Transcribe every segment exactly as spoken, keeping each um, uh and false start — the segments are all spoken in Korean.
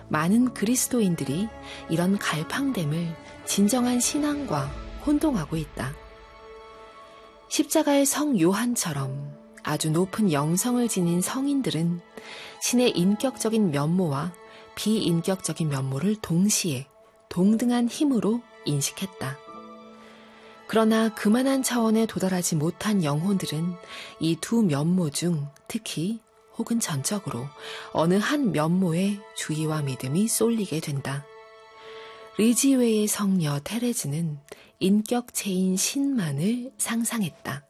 많은 그리스도인들이 이런 갈팡됨을 진정한 신앙과 혼동하고 있다. 십자가의 성 요한처럼 아주 높은 영성을 지닌 성인들은 신의 인격적인 면모와 비인격적인 면모를 동시에 동등한 힘으로 인식했다. 그러나 그만한 차원에 도달하지 못한 영혼들은 이 두 면모 중 특히 혹은 전적으로 어느 한 면모에 주의와 믿음이 쏠리게 된다. 리지웨의 성녀 테레즈는 인격체인 신만을 상상했다.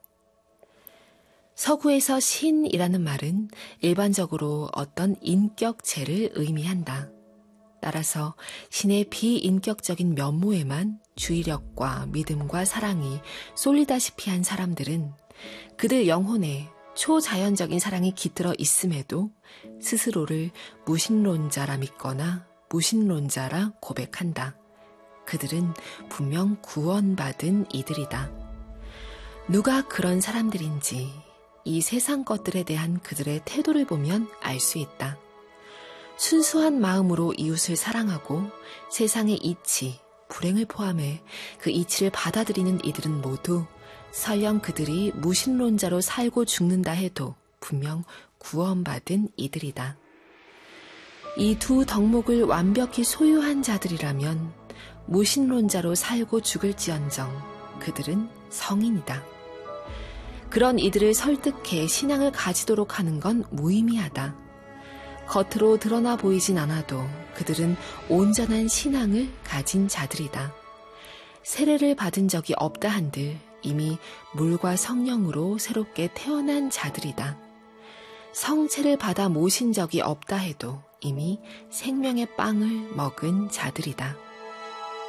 서구에서 신이라는 말은 일반적으로 어떤 인격체를 의미한다. 따라서 신의 비인격적인 면모에만 주의력과 믿음과 사랑이 쏠리다시피 한 사람들은 그들 영혼에 초자연적인 사랑이 깃들어 있음에도 스스로를 무신론자라 믿거나 무신론자라 고백한다. 그들은 분명 구원받은 이들이다. 누가 그런 사람들인지 이 세상 것들에 대한 그들의 태도를 보면 알 수 있다. 순수한 마음으로 이웃을 사랑하고 세상의 이치, 불행을 포함해 그 이치를 받아들이는 이들은 모두 설령 그들이 무신론자로 살고 죽는다 해도 분명 구원받은 이들이다. 이 두 덕목을 완벽히 소유한 자들이라면 무신론자로 살고 죽을지언정 그들은 성인이다. 그런 이들을 설득해 신앙을 가지도록 하는 건 무의미하다. 겉으로 드러나 보이진 않아도 그들은 온전한 신앙을 가진 자들이다. 세례를 받은 적이 없다 한들 이미 물과 성령으로 새롭게 태어난 자들이다. 성체를 받아 모신 적이 없다 해도 이미 생명의 빵을 먹은 자들이다.